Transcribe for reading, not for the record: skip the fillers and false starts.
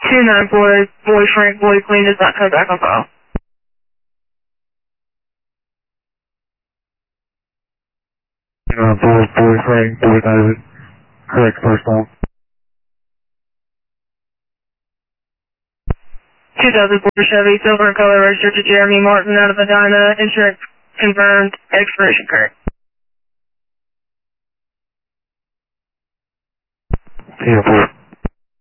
294, boy Frank, boy Queen does not come back on file. Boy Frank, boy David. Correct first time. 2004 Chevy, silver in color, registered to Jeremy Martin out of Medina, insurance confirmed, expiration current. 10-4.